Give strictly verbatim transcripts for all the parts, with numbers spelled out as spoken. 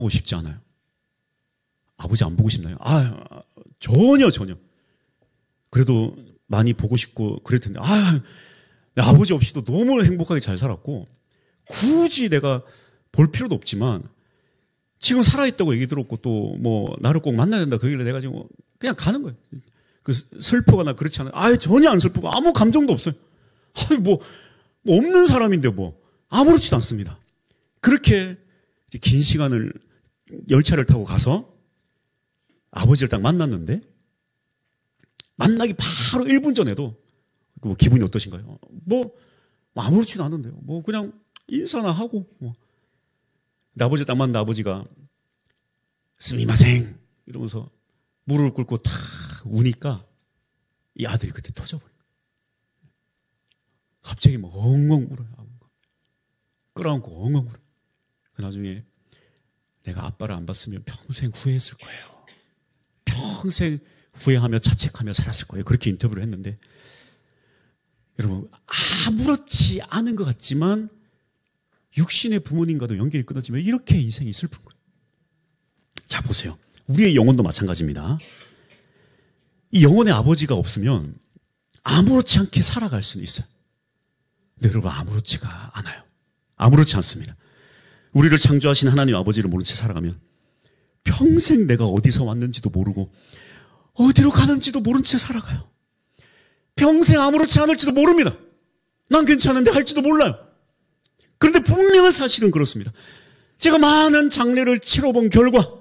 보고 싶지 않아요. 아버지 안 보고 싶나요? 아, 전혀 전혀. 그래도 많이 보고 싶고 그럴 텐데 아, 아버지 없이도 너무 행복하게 잘 살았고 굳이 내가 볼 필요도 없지만 지금 살아있다고 얘기 들었고 또 뭐 나를 꼭 만나야 된다 그러길래 내가 지금 그냥 가는 거예요. 그 슬프거나 그렇지 않아요. 아예 전혀 안 슬프고 아무 감정도 없어요. 아니 뭐, 뭐 없는 사람인데 뭐 아무렇지도 않습니다. 그렇게 긴 시간을 열차를 타고 가서 아버지를 딱 만났는데 만나기 바로 일 분 전에도 뭐 기분이 어떠신가요? 뭐 아무렇지도 않은데요. 뭐 그냥 인사나 하고 뭐. 근데 아버지 딱 만나 아버지가 스미마생 이러면서 무릎을 꿇고 탁 우니까 이 아들이 그때 터져버린 거예요. 갑자기 막 엉엉 울어요. 끌어안고 엉엉 울어요. 그 나중에 내가 아빠를 안 봤으면 평생 후회했을 거예요. 평생 후회하며 자책하며 살았을 거예요. 그렇게 인터뷰를 했는데 여러분 아무렇지 않은 것 같지만 육신의 부모님과도 연결이 끊어지면 이렇게 인생이 슬픈 거예요. 자 보세요. 우리의 영혼도 마찬가지입니다. 이 영혼의 아버지가 없으면 아무렇지 않게 살아갈 수는 있어요. 근데 여러분 아무렇지가 않아요. 아무렇지 않습니다. 우리를 창조하신 하나님 아버지를 모른 채 살아가면 평생 내가 어디서 왔는지도 모르고 어디로 가는지도 모른 채 살아가요. 평생 아무렇지 않을지도 모릅니다. 난 괜찮은데 할지도 몰라요. 그런데 분명한 사실은 그렇습니다. 제가 많은 장례를 치러본 결과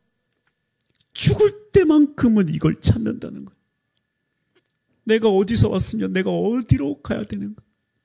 죽을 때만큼은 이걸 찾는다는 거예요. 내가 어디서 왔으면 내가 어디로 가야 되는가.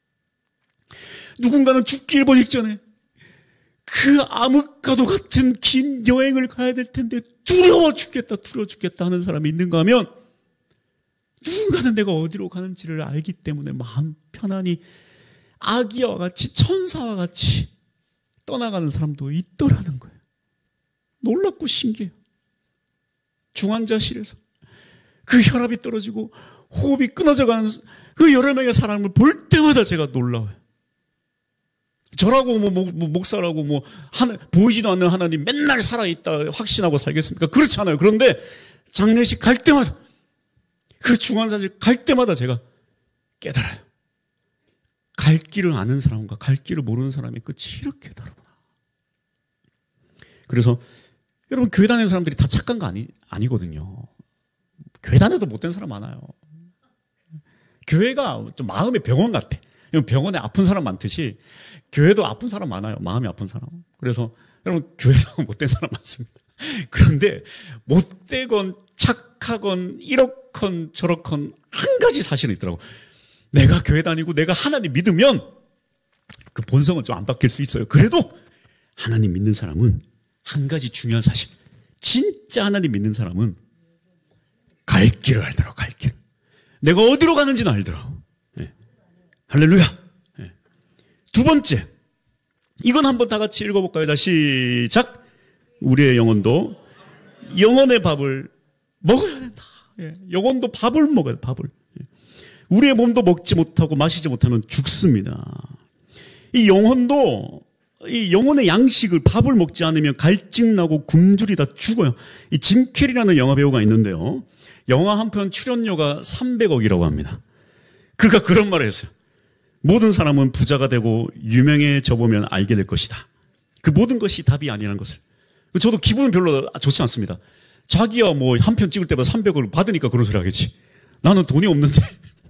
누군가는 죽기 일보 직전에 그 암흑과도 같은 긴 여행을 가야 될 텐데 두려워 죽겠다 두려워 죽겠다 하는 사람이 있는가 하면 누군가는 내가 어디로 가는지를 알기 때문에 마음 편안히 아기와 같이 천사와 같이 떠나가는 사람도 있더라는 거예요. 놀랍고 신기해요. 중환자실에서 그 혈압이 떨어지고 호흡이 끊어져가는 그 여러 명의 사람을 볼 때마다 제가 놀라워요. 저라고 뭐, 뭐, 뭐 목사라고 뭐 하나, 보이지도 않는 하나님 맨날 살아있다 확신하고 살겠습니까? 그렇지 않아요. 그런데 장례식 갈 때마다 그 중환자실 갈 때마다 제가 깨달아요. 갈 길을 아는 사람과 갈 길을 모르는 사람의 끝이 이렇게 다르구나. 그래서 여러분 교회 다니는 사람들이 다 착한 거 아니, 아니거든요. 교회 다녀도 못된 사람 많아요. 교회가 좀 마음의 병원 같아. 병원에 아픈 사람 많듯이 교회도 아픈 사람 많아요. 마음이 아픈 사람. 그래서 여러분 교회도 못된 사람 많습니다. 그런데 못되건 착하건 이렇건 저렇건 한 가지 사실은 있더라고. 내가 교회 다니고 내가 하나님 믿으면 그 본성은 좀 안 바뀔 수 있어요. 그래도 하나님 믿는 사람은 한 가지 중요한 사실. 진짜 하나님 믿는 사람은 갈 길을 알더라고. 갈 길. 내가 어디로 가는지는 알더라고. 네. 할렐루야. 네. 두 번째. 이건 한번 다 같이 읽어볼까요? 자, 시작. 우리의 영혼도 영혼의 밥을 먹어야 된다. 예. 영혼도 밥을 먹어야 돼. 밥을. 예. 우리의 몸도 먹지 못하고 마시지 못하면 죽습니다. 이 영혼도 이 영혼의 양식을 밥을 먹지 않으면 갈증나고 굶주리다 죽어요. 이 짐 캐리라는 영화 배우가 있는데요. 영화 한 편 출연료가 삼백억이라고 합니다. 그가 그런 말을 했어요. 모든 사람은 부자가 되고 유명해져 보면 알게 될 것이다. 그 모든 것이 답이 아니라는 것을. 저도 기분은 별로 좋지 않습니다. 자기야 뭐 한 편 찍을 때마다 삼백억을 받으니까 그런 소리 하겠지. 나는 돈이 없는데.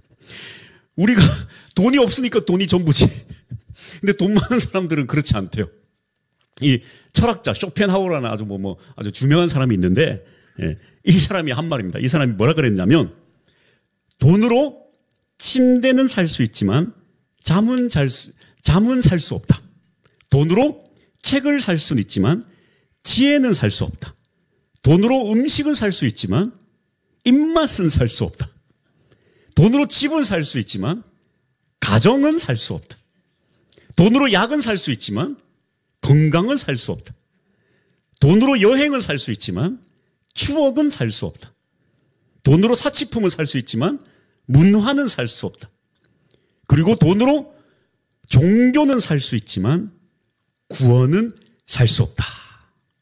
우리가 돈이 없으니까 돈이 전부지. 근데 돈 많은 사람들은 그렇지 않대요. 이 철학자 쇼펜하우어라는 아주 뭐, 뭐 아주 유명한 사람이 있는데, 예, 이 사람이 한 말입니다. 이 사람이 뭐라 그랬냐면, 돈으로 침대는 살 수 있지만 잠은 잘 수, 잠은 살 수 없다. 돈으로 책을 살 수는 있지만 지혜는 살 수 없다. 돈으로 음식은 살 수 있지만 입맛은 살 수 없다. 돈으로 집은 살 수 있지만 가정은 살 수 없다. 돈으로 약은 살 수 있지만 건강은 살 수 없다. 돈으로 여행은 살 수 있지만 추억은 살 수 없다. 돈으로 사치품을 살 수 있지만 문화는 살 수 없다. 그리고 돈으로 종교는 살 수 있지만 구원은 살 수 없다.